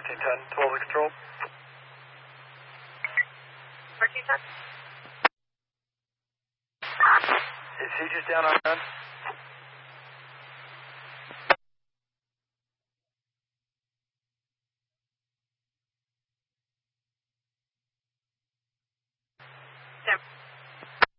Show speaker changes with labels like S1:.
S1: 1410, 12 control.
S2: 1410.
S1: Is he just down on run?